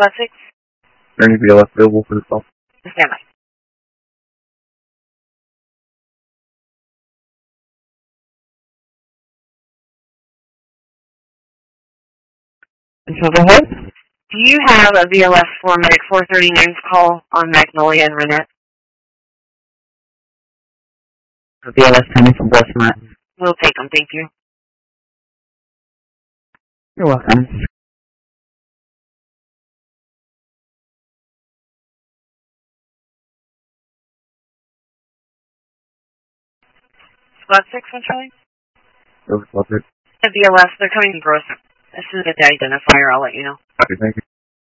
Squad 6. Is there any BLS available for this call? Stand by. Go ahead. Do you have a BLS for Medic 439's call on Magnolia and Renette? BLS coming from Westmont. We'll take them, thank you. You're welcome. Squad 6, what's showing? Squad 6. The BLS, they're coming from Gross. As soon as I get the identifier, I'll let you know. Okay, thank you.